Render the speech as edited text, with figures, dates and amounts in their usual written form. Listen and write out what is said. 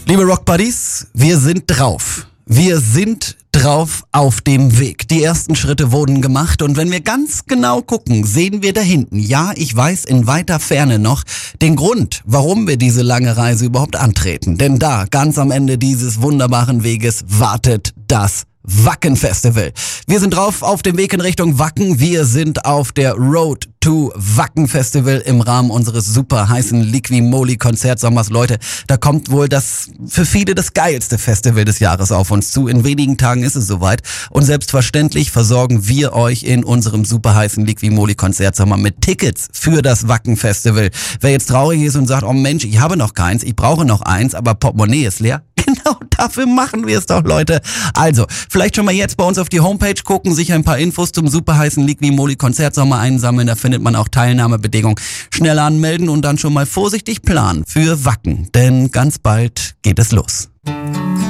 Liebe Rock Buddies, wir sind drauf. Wir sind drauf auf dem Weg. Die ersten Schritte wurden gemacht und wenn wir ganz genau gucken, sehen wir da hinten, ja, ich weiß in weiter Ferne noch, den Grund, warum wir diese lange Reise überhaupt antreten. Denn da, ganz am Ende dieses wunderbaren Weges, wartet das Wacken Festival. Wir sind drauf auf dem Weg in Richtung Wacken. Wir sind auf der Road to Wacken Festival im Rahmen unseres super heißen Liqui-Moly-Konzertsommers. Leute, da kommt wohl das für viele das geilste Festival des Jahres auf uns zu. In wenigen Tagen ist es soweit. Und selbstverständlich versorgen wir euch in unserem super heißen Liqui-Moly-Konzertsommer mit Tickets für das Wacken Festival. Wer jetzt traurig ist und sagt, oh Mensch, ich habe noch keins, ich brauche noch eins, aber Portemonnaie ist leer. Genau dafür machen wir es doch, Leute. Also, vielleicht schon mal jetzt bei uns auf die Homepage gucken, sich ein paar Infos zum super heißen Liqui-Moly-Konzertsommer einsammeln. Da findet man auch Teilnahmebedingungen. Schnell anmelden und dann schon mal vorsichtig planen für Wacken. Denn ganz bald geht es los.